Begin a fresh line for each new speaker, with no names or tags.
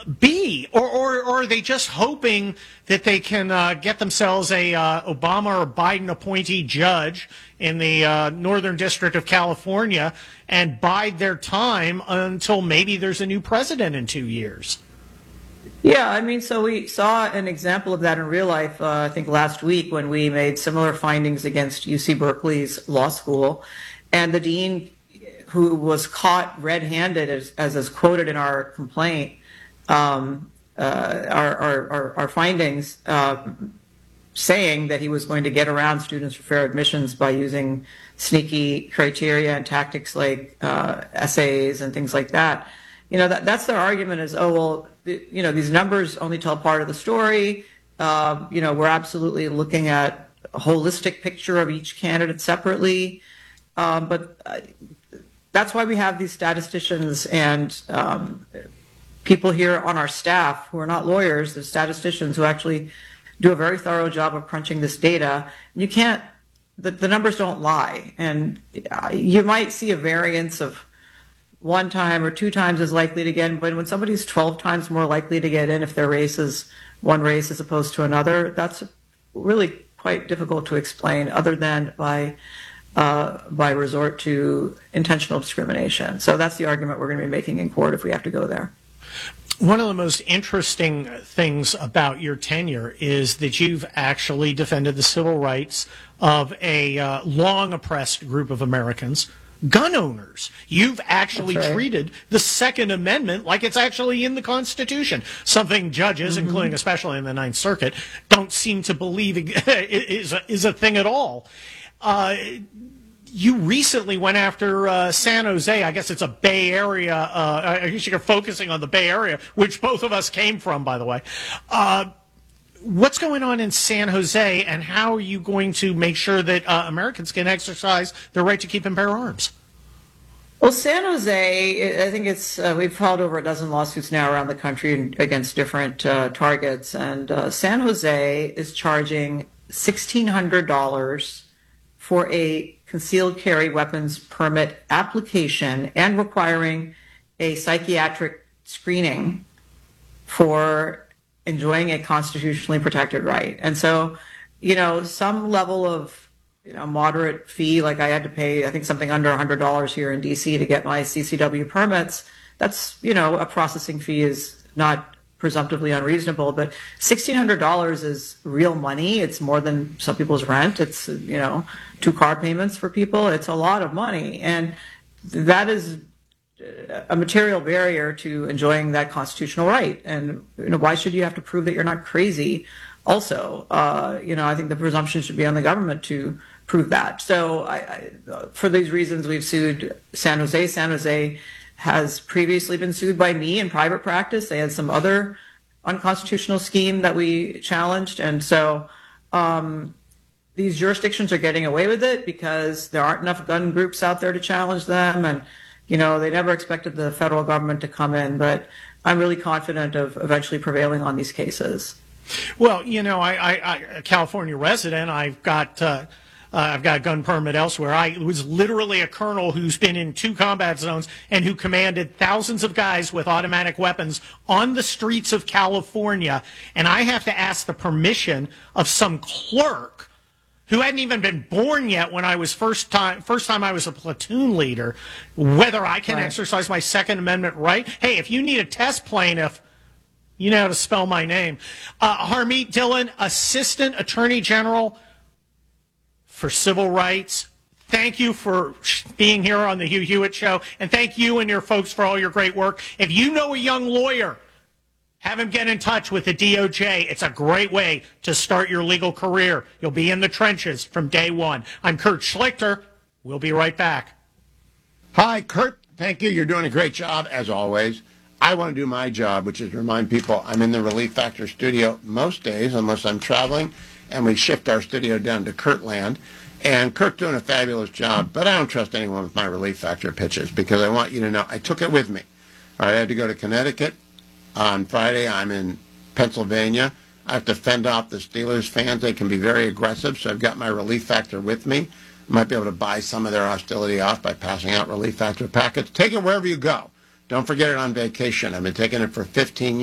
be? Or are they just hoping that they can get themselves a Obama or Biden appointee judge in the Northern District of California and bide their time until maybe there's a new president in 2 years?
Yeah, I mean, so we saw an example of that in real life, I think last week when we made similar findings against UC Berkeley's law school. And the dean, who was caught red-handed, as is quoted in our complaint, our findings, saying that he was going to get around Students for Fair Admissions by using sneaky criteria and tactics like essays and things like that. That's their argument is, oh, well, these numbers only tell part of the story. We're absolutely looking at a holistic picture of each candidate separately. But that's why we have these statisticians and people here on our staff who are not lawyers, the statisticians who actually do a very thorough job of crunching this data. You can't, the numbers don't lie. And you might see a variance of 1 time or 2 times as likely to get in, but when somebody's 12 times more likely to get in if their race is one race as opposed to another, that's really quite difficult to explain other than by resort to intentional discrimination. So that's the argument we're going to be making in court if we have to go there.
One of the most interesting things about your tenure is that you've actually defended the civil rights of a long oppressed group of Americans, gun owners. You've actually treated the Second Amendment like it's actually in the Constitution, something judges, including especially in the Ninth Circuit, don't seem to believe is a thing at all. You recently went after San Jose. I guess it's a Bay Area. I guess you're focusing on the Bay Area, which both of us came from, by the way. What's going on in San Jose, and how are you going to make sure that Americans can exercise their right to keep and bear arms?
Well, San Jose, I think we've filed over a dozen lawsuits now around the country against different targets, and San Jose is charging $1,600 for a concealed carry weapons permit application and requiring a psychiatric screening for enjoying a constitutionally protected right. And so, some level of, moderate fee, like I had to pay, I think something under $100 here in DC to get my CCW permits. That's, a processing fee is not presumptively unreasonable, but $1,600 is real money. It's more than some people's rent. It's, 2 car payments for people. It's a lot of money. And that is a material barrier to enjoying that constitutional right. And why should you have to prove that you're not crazy? Also, I think the presumption should be on the government to prove that. So for these reasons, we've sued San Jose. San Jose has previously been sued by me in private practice. They had some other unconstitutional scheme that we challenged. And so these jurisdictions are getting away with it because there aren't enough gun groups out there to challenge them. And they never expected the federal government to come in, but I'm really confident of eventually prevailing on these cases.
Well, I a California resident. I've got a gun permit elsewhere. I was literally a colonel who's been in 2 combat zones and who commanded thousands of guys with automatic weapons on the streets of California. And I have to ask the permission of some clerk who hadn't even been born yet when I was first time I was a platoon leader, whether I can exercise my Second Amendment right. Hey, if you need a test plaintiff, you know how to spell my name. Harmeet Dillon, Assistant Attorney General for Civil Rights. Thank you for being here on the Hugh Hewitt Show, and thank you and your folks for all your great work. If you know a young lawyer, have him get in touch with the DOJ. It's a great way to start your legal career. You'll be in the trenches from day one. I'm Kurt Schlichter. We'll be right back.
Hi, Kurt. Thank you. You're doing a great job, as always. I want to do my job, which is remind people I'm in the Relief Factor studio most days, unless I'm traveling, and we shift our studio down to Kurtland. And Kurt's doing a fabulous job, but I don't trust anyone with my Relief Factor pitches because I want you to know I took it with me. All right, I had to go to Connecticut. On Friday, I'm in Pennsylvania. I have to fend off the Steelers fans. They can be very aggressive, so I've got my Relief Factor with me. I might be able to buy some of their hostility off by passing out Relief Factor packets. Take it wherever you go. Don't forget it on vacation. I've been taking it for 15 years.